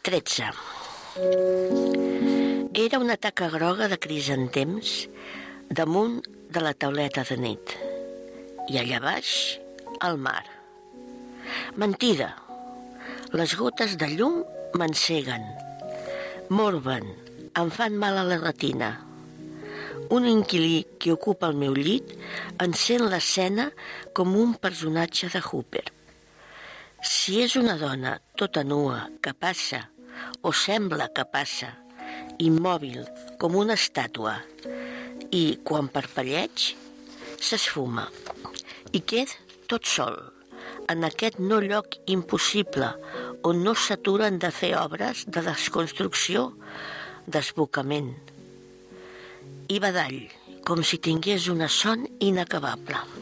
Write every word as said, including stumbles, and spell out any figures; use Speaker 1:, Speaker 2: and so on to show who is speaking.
Speaker 1: tretze. Era una taca groga de crisantems damunt de la tauleta de nit i allà baix el mar. Mentida! Les gotes de llum m'enceguen, morben, em fan mal a la retina. Un inquilí que ocupa el meu llit encén l'escena com un personatge de Hooper. Si és una dona tota nua que passa, o sembla que passa, immòbil com una estàtua, i quan parpelleig s'esfuma i queda tot sol en aquest no lloc impossible on no s'aturen de fer obres de desconstrucció, desbocament i badall, com si tingués una son inacabable.